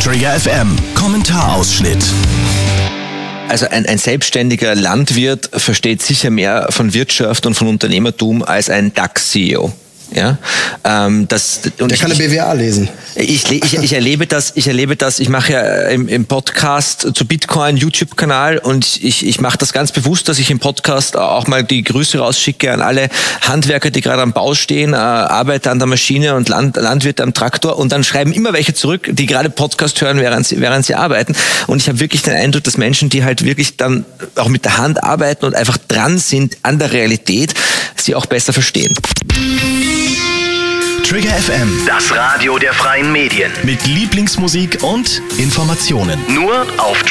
Trigger FM Kommentarausschnitt. Also ein selbstständiger Landwirt versteht sicher mehr von Wirtschaft und von Unternehmertum als ein DAX-CEO. Ja, der kann eine BWA lesen. Ich erlebe das, ich mache ja im Podcast zu Bitcoin YouTube-Kanal und ich mache das ganz bewusst, dass ich im Podcast auch mal die Grüße rausschicke an alle Handwerker, die gerade am Bau stehen, Arbeiter an der Maschine und Landwirte am Traktor, und dann schreiben immer welche zurück, die gerade Podcast hören, während sie arbeiten, und ich habe wirklich den Eindruck, dass Menschen, die halt wirklich dann auch mit der Hand arbeiten und einfach dran sind an der Realität, sie auch besser verstehen. Trigger FM, Das Radio der freien Medien. mit Lieblingsmusik und Informationen. Nur auf